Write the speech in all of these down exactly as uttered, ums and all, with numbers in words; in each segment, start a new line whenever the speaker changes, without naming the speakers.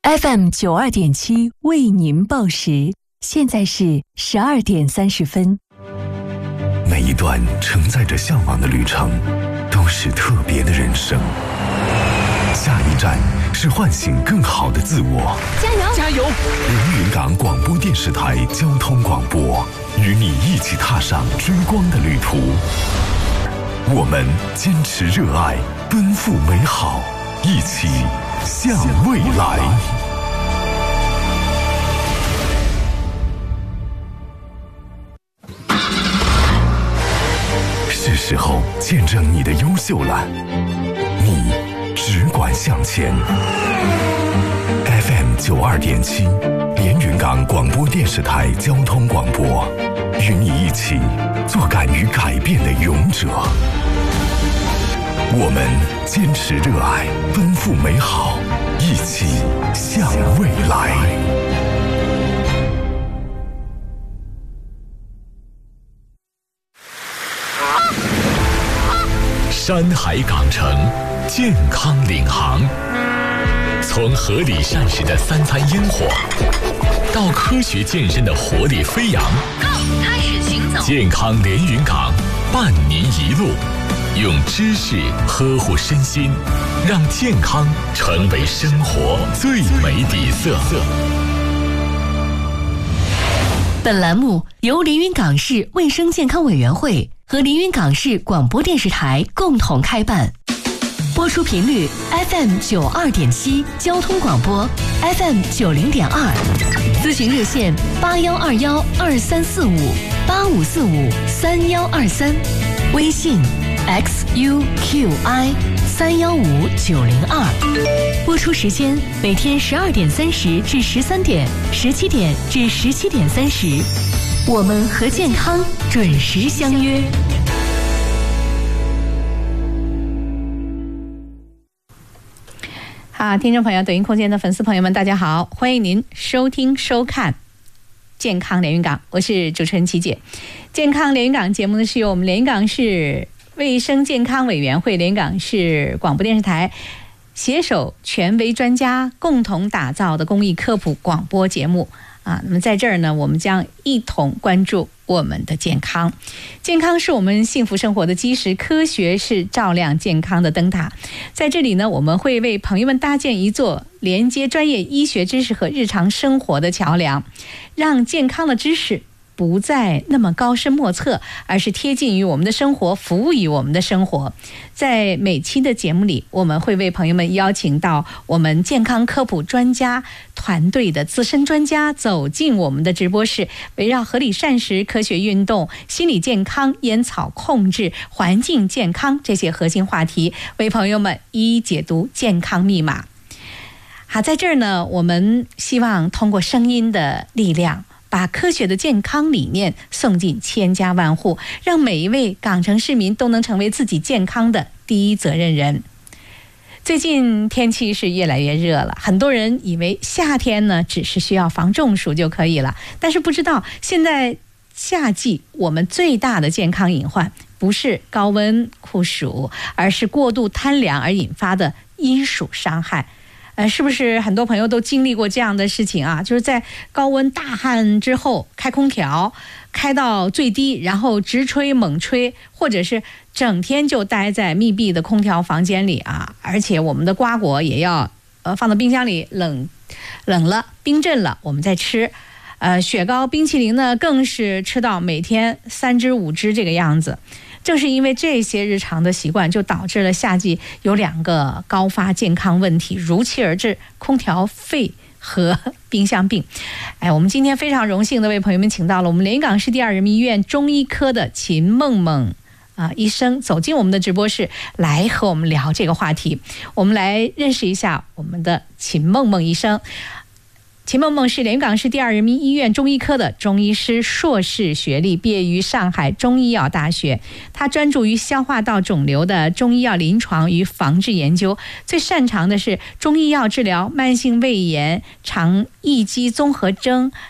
F M 九二点七为您报时，现在是十二点三十分。
每一段承载着向往的旅程，都是特别的人生。下一站是唤醒更好的自我。
加油！
加油！
连云港广播电视台交通广播，与你一起踏上追光的旅途。我们坚持热爱，奔赴美好，一起向未来。是时候见证你的优秀了，你只管向前。F M 九二点七，连云港广播电视台交通广播，与你一起做敢于改变的勇者。我们坚持热爱，奔赴美好，一起向未来。山海港城，健康领航。从合理膳食的三餐烟火，到科学健身的活力飞扬，
开始行走。
健康连云港，伴您一路，用知识呵护身心，让健康成为生活最美底色。
本栏目由连云港市卫生健康委员会和连云港市广播电视台共同开办，播出频率 F M 九二点七交通广播 F M 九零点二，咨询热线八幺二幺二三四五八五四五三幺二三，微信 X U Q I 三幺五九零二。播出时间每天十二点三十至十三点，十七点至十七点三十。我们和健康准时相约。
好，听众朋友，抖音空间的粉丝朋友们，大家好，欢迎您收听收看健康连云港，我是主持人琪姐。健康连云港节目呢，是由我们连云港市卫生健康委员会、连云港市广播电视台携手权威专家共同打造的公益科普广播节目啊。那么在这儿呢，我们将一同关注我们的健康。健康是我们幸福生活的基石，科学是照亮健康的灯塔。在这里呢，我们会为朋友们搭建一座连接专业医学知识和日常生活的桥梁，让健康的知识不再那么高深莫测，而是贴近于我们的生活，服务于我们的生活。在每期的节目里，我们会为朋友们邀请到我们健康科普专家团队的资深专家走进我们的直播室，围绕合理膳食、科学运动、心理健康、烟草控制、环境健康这些核心话题，为朋友们一一解读健康密码。好，在这儿呢，我们希望通过声音的力量，把科学的健康理念送进千家万户，让每一位港城市民都能成为自己健康的第一责任人。最近天气是越来越热了，很多人以为夏天呢只是需要防中暑就可以了，但是不知道现在夏季我们最大的健康隐患不是高温酷暑，而是过度贪凉而引发的阴暑伤害。呃，是不是很多朋友都经历过这样的事情啊？就是在高温大汗之后开空调，开到最低，然后直吹猛吹，或者是整天就待在密闭的空调房间里啊。而且我们的瓜果也要呃放到冰箱里冷冷了冰镇了我们再吃。呃，雪糕、冰淇淋呢，更是吃到每天三只五只这个样子。正是因为这些日常的习惯，就导致了夏季有两个高发健康问题如期而至：空调肺和冰箱病。哎，我们今天非常荣幸的为朋友们请到了我们连云港市第二人民医院中医科的秦梦梦啊、呃、医生，走进我们的直播室来和我们聊这个话题。我们来认识一下我们的秦梦梦医生。秦梦梦是连云港市第二人民医院中医科的中医师，硕士学历，毕业于上海中医药大学。他专注于消化道肿瘤的中医药临床与防治研究，最擅长的是中医药治疗慢性胃炎、肠易激综合征、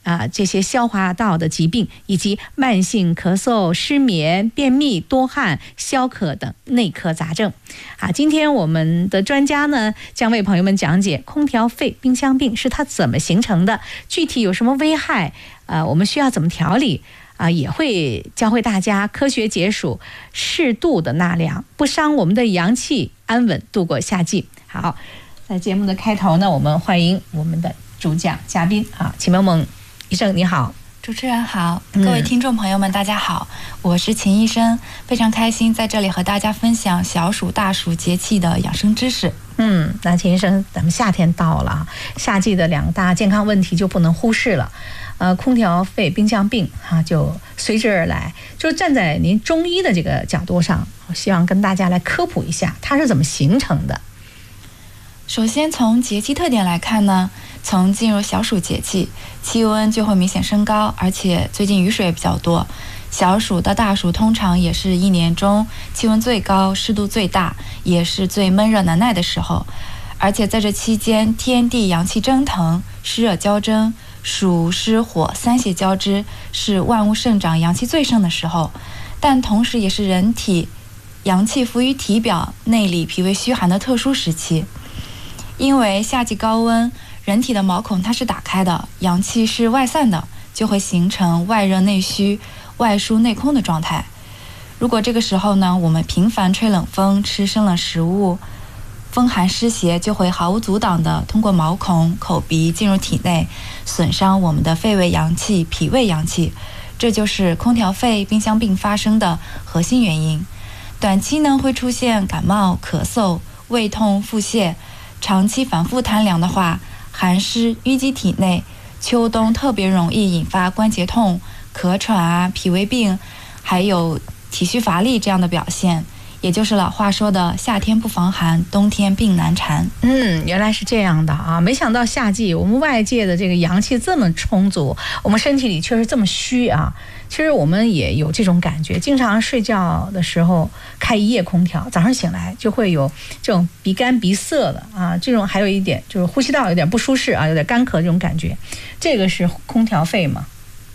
啊，这些消化道的疾病，以及慢性咳嗽、失眠、便秘、多汗、消渴等内科杂症。啊，今天我们的专家呢，将为朋友们讲解空调肺冰箱病是它怎么形成的，具体有什么危害，呃，我们需要怎么调理。啊，也会教会大家科学解暑，适度的纳凉，不伤我们的阳气，安稳度过夏季。好，在节目的开头呢，我们欢迎我们的主讲嘉宾啊，秦萌萌医生，你好。
主持人好，各位听众朋友们、嗯、大家好，我是秦医生，非常开心在这里和大家分享小暑大暑节气的养生知识。
嗯，那秦医生，咱们夏天到了，夏季的两大健康问题就不能忽视了。呃，空调肺冰箱病啊，就随之而来。就站在您中医的这个角度上，我希望跟大家来科普一下，它是怎么形成的。
首先从节气特点来看呢，从进入小暑节气，气温就会明显升高，而且最近雨水也比较多。小暑到大暑通常也是一年中气温最高、湿度最大，也是最闷热难耐的时候。而且在这期间，天地阳气蒸腾，湿热交争，暑湿火三邪交织，是万物生长阳气最盛的时候，但同时也是人体阳气浮于体表、内里脾胃虚寒的特殊时期。因为夏季高温，人体的毛孔它是打开的，阳气是外散的，就会形成外热内虚、外疏内空的状态。如果这个时候呢，我们频繁吹冷风、吃生冷食物，风寒湿邪就会毫无阻挡地通过毛孔、口鼻进入体内，损伤我们的肺胃阳气、脾胃阳气，这就是空调肺冰箱病发生的核心原因。短期呢会出现感冒、咳嗽、胃痛、腹泻，长期反复贪凉的话，寒湿淤积体内，秋冬特别容易引发关节痛、咳喘啊、脾胃病，还有体虚乏力这样的表现。也就是老话说的夏天不防寒，冬天病难缠。
嗯，原来是这样的啊！没想到夏季我们外界的这个阳气这么充足，我们身体里却是这么虚啊。其实我们也有这种感觉，经常睡觉的时候开一夜空调，早上醒来就会有这种鼻干鼻涩的啊，这种还有一点就是呼吸道有点不舒适啊，有点干咳这种感觉，这个是空调肺吗？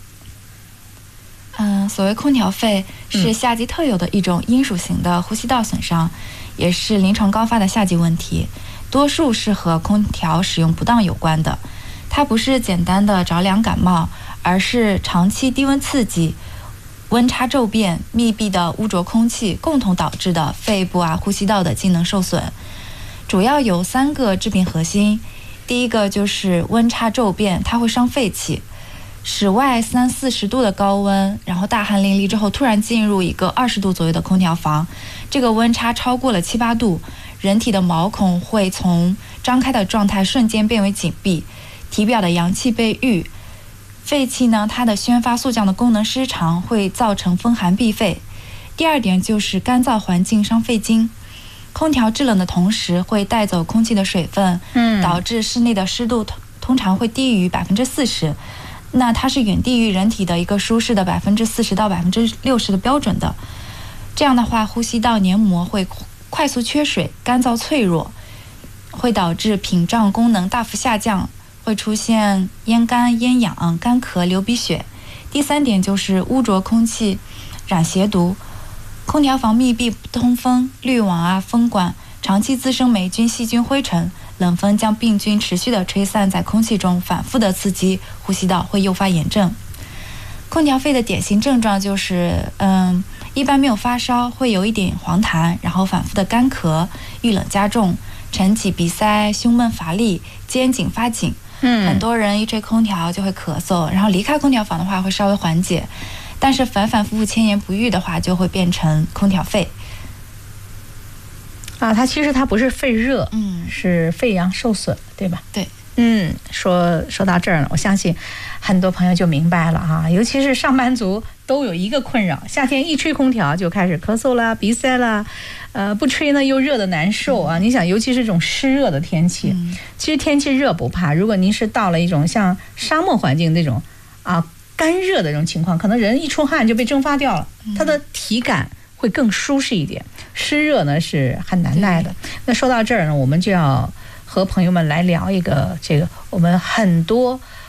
嗯，所谓空调肺是夏季特有的一种阴属型的呼吸道损伤，嗯、也是临床高发的夏季问题，多数是和空调使用不当有关的。它不是简单的着凉感冒，而是长期低温刺激、温差骤变、密闭的污浊空气共同导致的肺部啊呼吸道的机能受损。主要有三个致病核心，第一个就是温差骤变，它会伤肺气。室外三四十度的高温，然后大汗淋漓之后，突然进入一个二十度左右的空调房，这个温差超过了七八度，人体的毛孔会从张开的状态瞬间变为紧闭，体表的阳气被郁，肺气呢，它的宣发速降的功能失常，会造成风寒闭肺。第二点就是干燥环境伤肺经，空调制冷的同时会带走空气的水分，嗯，导致室内的湿度通常会低于百分之四十。那它是远低于人体的一个舒适的百分之四十到百分之六十的标准的。这样的话，呼吸道黏膜会快速缺水，干燥脆弱，会导致屏障功能大幅下降，会出现咽干、咽痒、干咳、流鼻血。第三点就是污浊空气染邪毒，空调房密闭不通风，滤网啊、风管长期滋生霉菌、细菌、灰尘。冷风将病菌持续地吹散在空气中，反复的刺激呼吸道，会诱发炎症。空调肺的典型症状就是，嗯，一般没有发烧，会有一点黄痰，然后反复的干咳，遇冷加重，晨起鼻塞，胸闷乏力，肩颈发紧。嗯，很多人一吹空调就会咳嗽，然后离开空调房的话会稍微缓解，但是反反复复千言不愈的话，就会变成空调肺。
啊，它其实它不是肺热，嗯，是肺阳受损，对吧？
对，
嗯，说说到这儿呢，我相信很多朋友就明白了啊，尤其是上班族都有一个困扰，夏天一吹空调就开始咳嗽啦、鼻塞啦，呃，不吹呢又热的难受啊。嗯、你想，尤其是这种湿热的天气，嗯、其实天气热不怕，如果您是到了一种像沙漠环境那种啊干热的这种情况，可能人一出汗就被蒸发掉了，嗯、他的体感会更舒适一点。湿热呢是很难耐的。那说到这儿呢，我们就要和朋友们来聊一个这个我们很多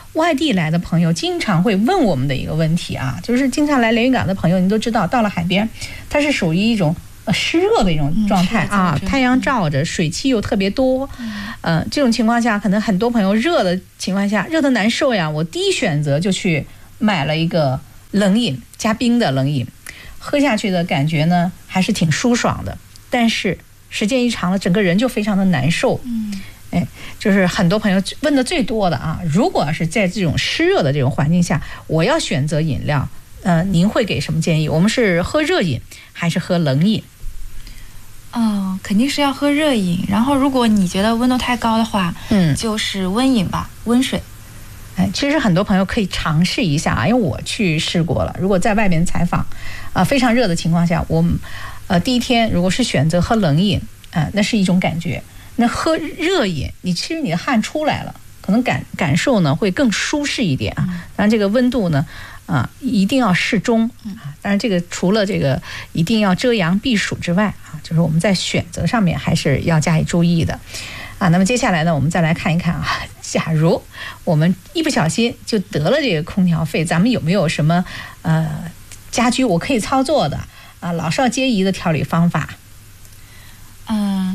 外地来的朋友经常会问我们的一个问题啊，就是经常来连云港的朋友，你都知道，到了海边，它是属于一种呃湿热的一种状态、嗯、啊，太阳照着，水汽又特别多，嗯、呃，这种情况下，可能很多朋友热的情况下，热得难受呀，我第一选择就去买了一个冷饮，加冰的冷饮，喝下去的感觉呢还是挺舒爽的，但是时间一长了，整个人就非常的难受。嗯，哎，就是很多朋友问的最多的啊，如果是在这种湿热的这种环境下，我要选择饮料，呃，您会给什么建议？我们是喝热饮还是喝冷饮？
哦，肯定是要喝热饮。然后，如果你觉得温度太高的话，嗯，就是温饮吧，温水。
哎，其实很多朋友可以尝试一下啊，因为我去试过了。如果在外面采访，啊、呃，非常热的情况下，我们呃第一天如果是选择喝冷饮，啊、呃，那是一种感觉。那喝热饮，你其实你的汗出来了，可能感感受呢会更舒适一点啊。当然这个温度呢，啊、呃，一定要适中啊。当然这个除了这个一定要遮阳避暑之外啊，就是我们在选择上面还是要加以注意的。啊，那么接下来呢，我们再来看一看啊，假如我们一不小心就得了这个空调肺，咱们有没有什么呃家居我可以操作的啊老少皆宜的调理方法？
嗯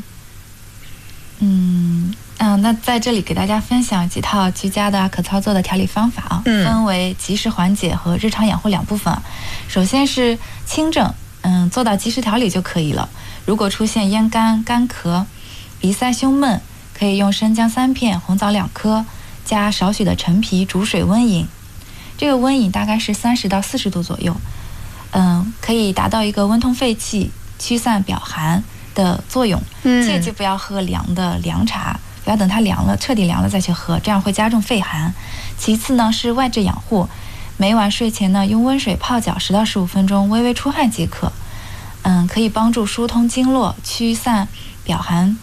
嗯嗯，那在这里给大家分享几套居家的可操作的调理方法啊，嗯、分为及时缓解和日常养护两部分。首先是轻症，嗯，做到及时调理就可以了。如果出现咽干、干咳、鼻塞、胸闷，可以用生姜三片、红枣两颗，加少许的陈皮煮水温饮。这个温饮大概是三十到四十度左右，嗯，可以达到一个温通肺气、驱散表寒的作用。嗯，切记不要喝凉的凉茶，不要等它凉了、彻底凉了再去喝，这样会加重肺寒。其次呢是外痔养护，每晚睡前呢用温水泡脚十到十五分钟，微微出汗即可。嗯，可以帮助疏通经络、驱散表寒。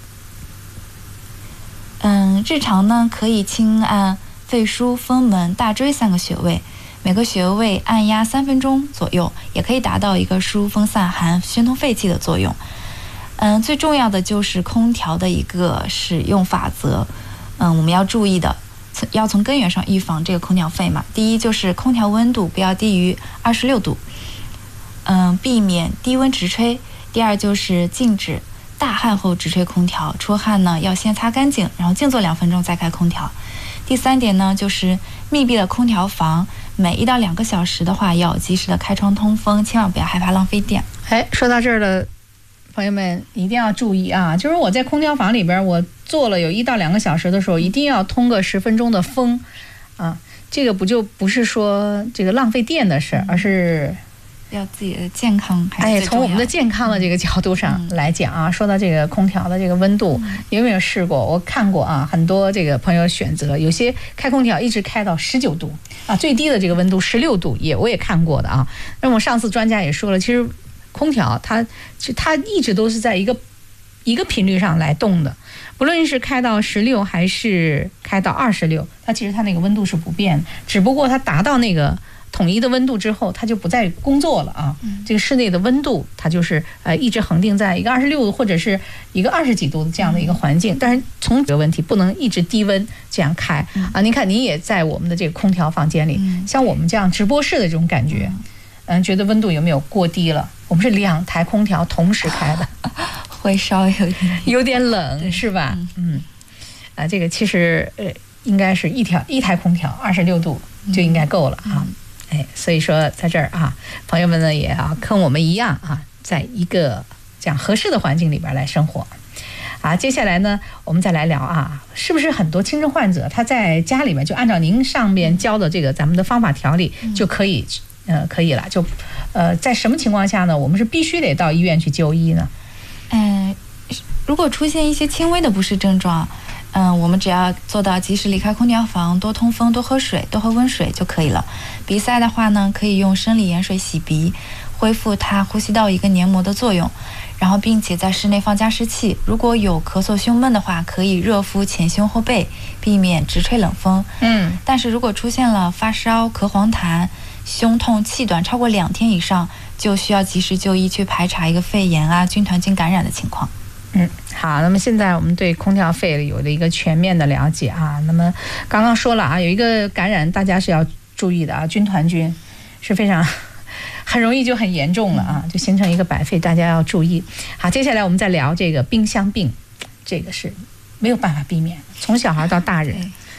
嗯，日常呢可以轻按肺腧、风门、大椎三个穴位，每个穴位按压三分钟左右，也可以达到一个疏风散寒、宣通肺气的作用。嗯，最重要的就是空调的一个使用法则，嗯，我们要注意的，要从根源上预防这个空调肺嘛。第一就是空调温度不要低于二十六度，嗯，避免低温直吹。第二就是禁止大汗后直吹空调，出汗呢要先擦干净，然后静坐两分钟再开空调。第三点呢，就是密闭的空调房，每一到两个小时的话，要及时的开窗通风，千万不要害怕浪费电。
哎，说到这儿的朋友们一定要注意啊，就是我在空调房里边，我坐了有一到两个小时的时候，一定要通个十分钟的风啊。这个不就不是说这个浪费电的事，而是
要自己的健康还是
哎，从我们的健康的这个角度上来讲啊，嗯、说到这个空调的这个温度，嗯、有没有试过？我看过啊，很多这个朋友选择，有些开空调一直开到十九度啊，最低的这个温度十六度也我也看过的啊。那么上次专家也说了，其实空调它它一直都是在一个一个频率上来动的，不论是开到十六还是开到二十六，它其实它那个温度是不变的，只不过它达到那个统一的温度之后，它就不再工作了啊。嗯、这个室内的温度，它就是呃一直恒定在一个二十六度或者是一个二十几度的这样的一个环境。嗯、但是从这个问题不能一直低温这样开、嗯、啊。您看，您也在我们的这个空调房间里，嗯、像我们这样直播室的这种感觉，嗯、呃，觉得温度有没有过低了？我们是两台空调同时开的，
会稍微有点
有点冷，是吧？嗯，啊，这个其实呃应该是一条一台空调二十六度就应该够了啊。嗯哎，所以说在这儿啊，朋友们呢也要跟我们一样啊，在一个这样合适的环境里边来生活。啊，接下来呢，我们再来聊啊，是不是很多轻症患者他在家里面就按照您上面教的这个咱们的方法调理就可以，呃，可以了，就呃，在什么情况下呢，我们是必须得到医院去就医呢？
嗯，如果出现一些轻微的不适症状。嗯，我们只要做到及时离开空调房，多通风，多喝水，多喝温水就可以了。鼻塞的话呢，可以用生理盐水洗鼻，恢复它呼吸道一个黏膜的作用。然后，并且在室内放加湿器。如果有咳嗽、胸闷的话，可以热敷前胸后背，避免直吹冷风。嗯，但是如果出现了发烧、咳黄痰、胸痛、气短超过两天以上，就需要及时就医去排查一个肺炎啊、军团菌感染的情况。
嗯， 好，那么现在我们对空调肺有了一个全面的了解啊。那么刚刚说了啊，有一个感染大家是要注意的啊，军团菌是非常很容易就很严重了啊，就形成一个百肺，大家要注意。好，接下来我们再聊这个冰箱病，这个是没有办法避免，从小孩到大人